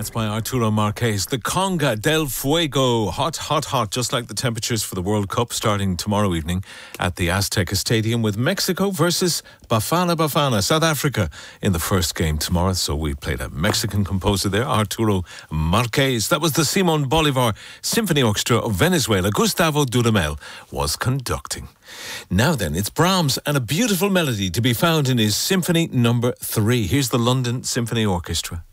That's by Arturo Marquez. The Conga del Fuego. Hot, hot, hot, just like the temperatures for the World Cup starting tomorrow evening at the Azteca Stadium with Mexico versus Bafana Bafana, South Africa, in the first game tomorrow. So we played a Mexican composer there, Arturo Marquez. That was the Simon Bolivar Symphony Orchestra of Venezuela. Gustavo Dudamel was conducting. Now then, it's Brahms and a beautiful melody to be found in his Symphony No. 3. Here's the London Symphony Orchestra.